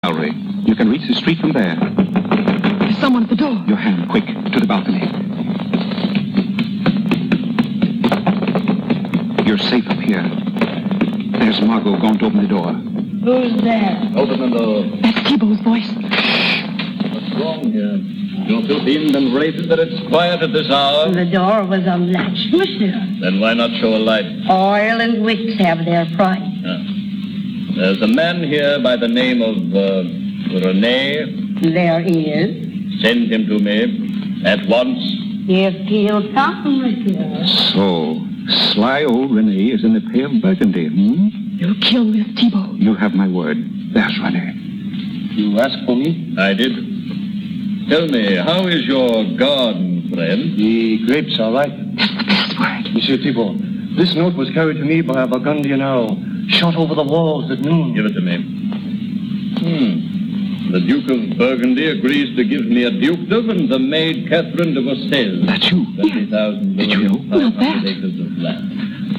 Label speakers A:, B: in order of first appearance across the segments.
A: Gallery. You can reach the street from there.
B: There's someone at the door.
A: Your hand, quick, to the balcony. You're safe up here. There's Margot going to open the door.
C: Who's there?
D: Open the door.
B: That's Thibault's voice.
D: What's wrong here? Don't you deemed and rated that it's quiet at this hour?
C: The door was unlatched, monsieur.
D: Then why not show a light?
C: Oil and wicks have their price.
D: There's a man here by the name of Rene.
C: There is.
D: Send him to me at once.
C: If he'll come, monsieur.
A: So, sly old Rene is in the pay of Burgundy,
B: You'll kill Miss Thibault.
A: You have my word. There's Rene.
D: You asked for me? I did. Tell me, how is your garden, friend?
E: The grapes are ripe.
B: That's the password.
E: Monsieur Thibault, this note was carried to me by a Burgundian owl, shot over the walls at noon.
D: Give it to me. The Duke of Burgundy agrees to give me a dukedom and the maid Catherine de Vaucelles.
A: That's you.
D: 20,000
A: Did you know?
B: Not bad.
D: acres of land.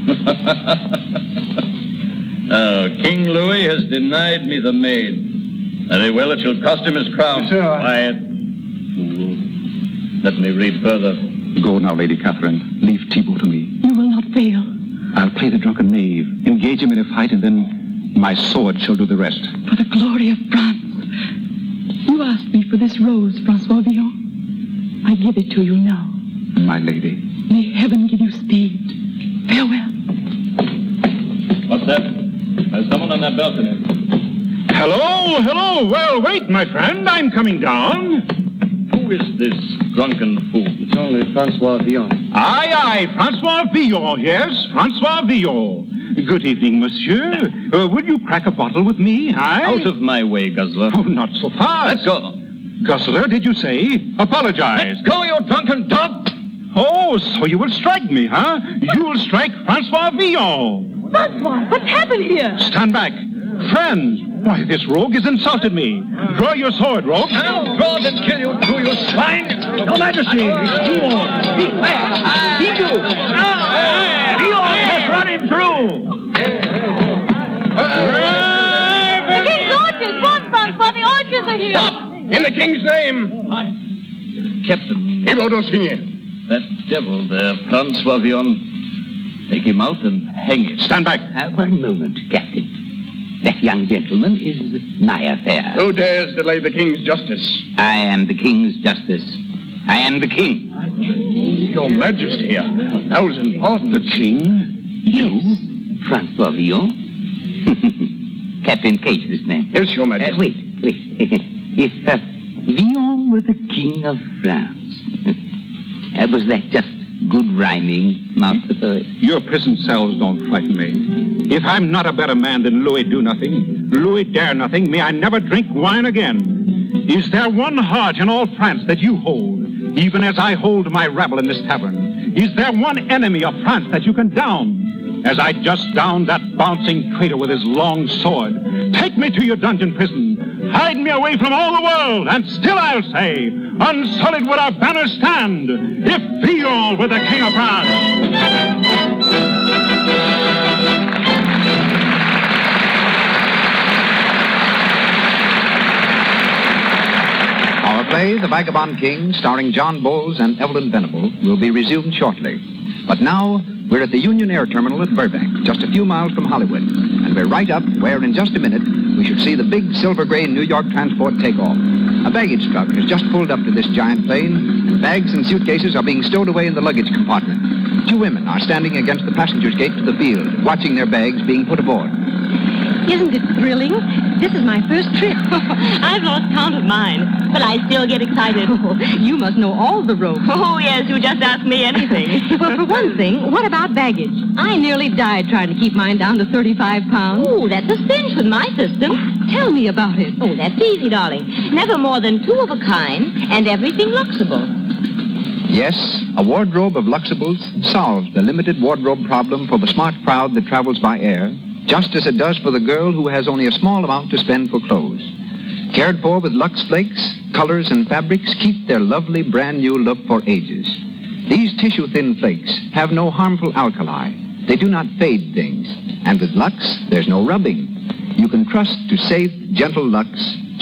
D: King Louis has denied me the maid. Very well, it shall cost him his crown.
E: Sir,
D: Quiet. Fool. Let me read further.
A: Go now, Lady Catherine. Leave Thibault to me.
B: You will not fail.
A: I'll play the drunken knave, engage him in a fight, and then my sword shall do the rest.
B: For the glory of France. You asked me for this rose, Francois Villon. I give it to you now.
A: My lady.
B: May heaven give you speed. Farewell.
D: What's that? There's someone on that balcony.
F: Hello. Well, wait, my friend. I'm coming down.
D: Who is this drunken fool?
E: It's only Francois Villon.
F: Aye, Francois Villon, yes, Francois Villon. Good evening, monsieur. Would you crack a bottle with me, aye?
D: Out of my way, guzzler.
F: Oh, not so fast.
D: Let's go.
F: Guzzler, did you say? Apologize.
D: Let's go, you drunken dog!
F: Oh, so you will strike me, huh? You will strike Francois Villon.
B: Francois, what's happened here?
F: Stand back. Friends, why, this rogue has insulted me. Draw your sword, rogue.
D: I'll draw and kill you too, you swine!
E: Your Majesty, Villon.
D: Beware! He do! Villon has run him through!
B: The king's orchards! Run, Francois! The orchards are here!
D: Stop!
E: In the king's name.
D: Captain,
E: Thibault d'Aussigny.
D: that devil there, Francois Villon, take him out and hang him.
F: Stand back.
G: One moment, Captain. That young gentleman is my affair.
E: Who dares delay the king's justice?
G: I am the king's justice. I am the king.
E: Your Majesty, a thousand pardons.
A: The king?
G: You? Francois Villon? Captain, cage this man.
E: Yes, Your Majesty.
G: Wait. If Villon were the king of France, was that just good rhyming, Master Poet?
A: Your prison cells don't frighten me.
F: If I'm not a better man than Louis do nothing, Louis dare nothing, may I never drink wine again. Is there one heart in all France that you hold, even as I hold my rabble in this tavern? Is there one enemy of France that you can down, as I just downed that bouncing traitor with his long sword? Take me to your dungeon prison, hide me away from all the world, and still I'll say, unsullied would our banner stand, if Villon were the king of France.
H: Our play, The Vagabond King, starring John Bowles and Evelyn Venable, will be resumed shortly. But now, we're at the Union Air Terminal at Burbank, just a few miles from Hollywood. And we're right up where, in just a minute, we should see the big silver gray New York transport take off. A baggage truck has just pulled up to this giant plane, and bags and suitcases are being stowed away in the luggage compartment. Two women are standing against the passenger's gate to the field, watching their bags being put aboard.
B: Isn't it thrilling? This is my first trip.
I: I've lost count of mine, but I still get excited.
B: Oh, you must know all the ropes.
I: Oh, yes, you just ask me anything.
B: Well, for one thing, what about baggage? I nearly died trying to keep mine down to 35 pounds.
I: Oh, that's a cinch with my system.
B: Tell me about it.
I: Oh, that's easy, darling. Never more than 2 of a kind, and everything luxable.
H: Yes, a wardrobe of Luxables solves the limited wardrobe problem for the smart crowd that travels by air, just as it does for the girl who has only a small amount to spend for clothes. Cared for with Lux Flakes, colors and fabrics keep their lovely brand new look for ages. These tissue-thin flakes have no harmful alkali. They do not fade things. And with Lux, there's no rubbing. You can trust to safe, gentle Lux